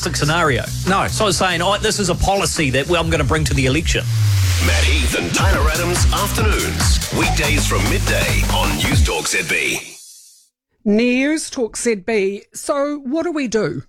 realistic scenario. No. So I was saying, this is a policy that I'm going to bring to the election. Matt Heath and Tyler Adams afternoons. Weekdays from midday on News Talk ZB. News Talk ZB. So what do we do?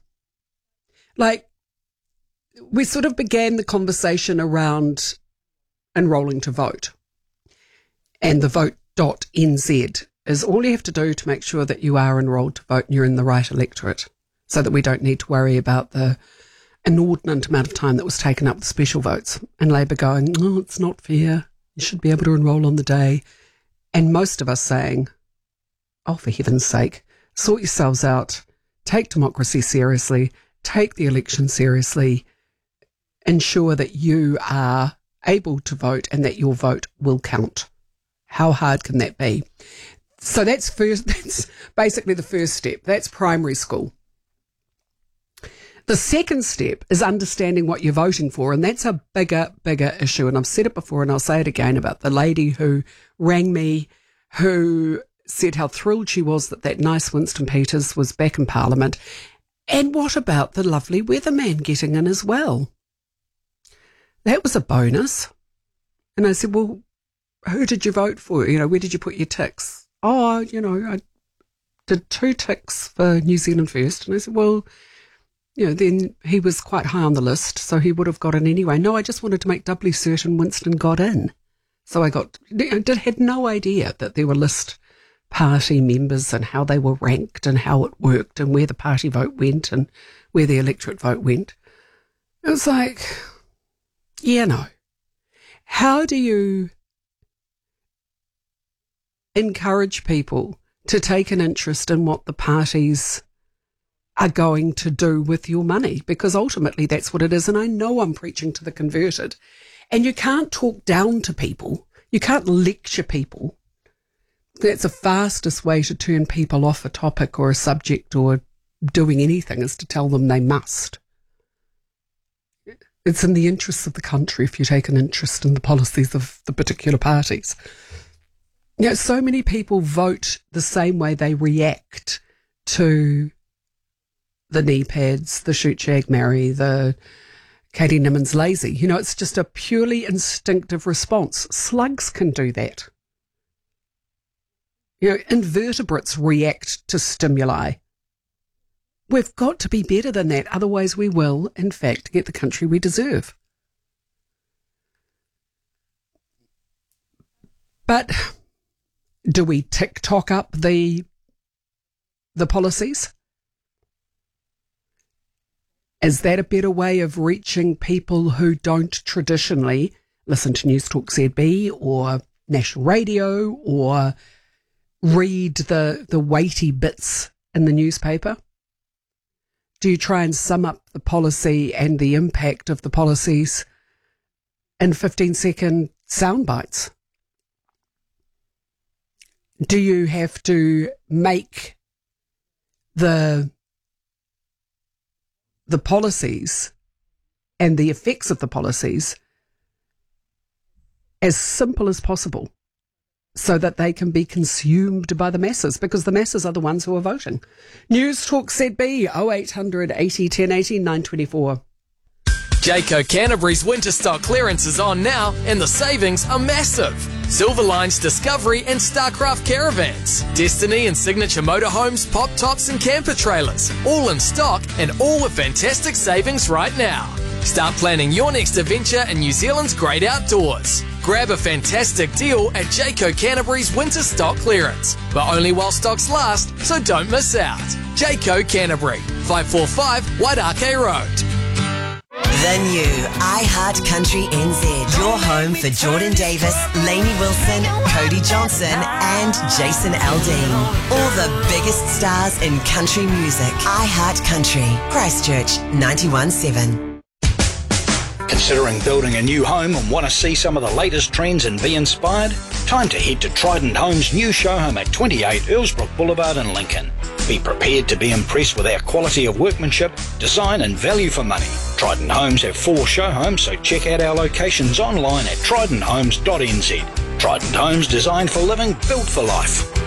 We sort of began the conversation around enrolling to vote. And the vote.nz is all you have to do to make sure that you are enrolled to vote and you're in the right electorate, so that we don't need to worry about the inordinate amount of time that was taken up with special votes. And Labor going, oh, it's not fair. You should be able to enrol on the day. And most of us saying, oh, for heaven's sake, sort yourselves out, take democracy seriously, take the election seriously, ensure that you are able to vote and that your vote will count. How hard can that be? So that's basically the first step. That's primary school. The second step is understanding what you're voting for, and that's a bigger issue. And I've said it before and I'll say it again about the lady who rang me, who said how thrilled she was that nice Winston Peters was back in Parliament. And what about the lovely weatherman getting in as well? That was a bonus. And I said, well, who did you vote for? Where did you put your ticks? Oh, I did 2 ticks for New Zealand First. And I said, well, then he was quite high on the list, so he would have got in anyway. No, I just wanted to make doubly certain Winston got in. So I had no idea that there were list party members and how they were ranked and how it worked and where the party vote went and where the electorate vote went. It was like, how do you encourage people to take an interest in what the parties are going to do with your money? Because ultimately that's what it is. And I know I'm preaching to the converted, and you can't talk down to people. You can't lecture people. That's the fastest way to turn people off a topic or a subject or doing anything, is to tell them they must. It's in the interests of the country if you take an interest in the policies of the particular parties. So many people vote the same way they react to the knee pads, the shoot, shag, marry, the Katie Nimmons lazy. It's just a purely instinctive response. Slugs can do that. Invertebrates react to stimuli. We've got to be better than that. Otherwise we will, in fact, get the country we deserve. But do we TikTok up the policies? Is that a better way of reaching people who don't traditionally listen to News Talk ZB or national radio or read the weighty bits in the newspaper? Do you try and sum up the policy and the impact of the policies in 15-second sound bites? Do you have to make the policies and the effects of the policies as simple as possible so that they can be consumed by the masses, because the masses are the ones who are voting? News Talk ZB 0800 80 1080 924. Jayco Canterbury's winter stock clearance is on now, and the savings are massive. Silverline's Discovery and Starcraft caravans, Destiny and Signature motorhomes, pop tops and camper trailers, all in stock and all with fantastic savings right now. Start planning your next adventure in New Zealand's great outdoors. Grab a fantastic deal at Jayco Canterbury's winter stock clearance, but only while stocks last, so don't miss out. Jayco Canterbury, 545 Wairakei Road. The new iHeart Country NZ. Your home for Jordan Davis, Lainey Wilson, Cody Johnson and Jason Aldean. All the biggest stars in country music. iHeart Country. Christchurch 91.7. Considering building a new home and want to see some of the latest trends and be inspired? Time to head to Trident Homes' new showhome at 28 Earlsbrook Boulevard in Lincoln. Be prepared to be impressed with our quality of workmanship, design and value for money. Trident Homes have 4 showhomes, so check out our locations online at tridenthomes.nz. Trident Homes, designed for living, built for life.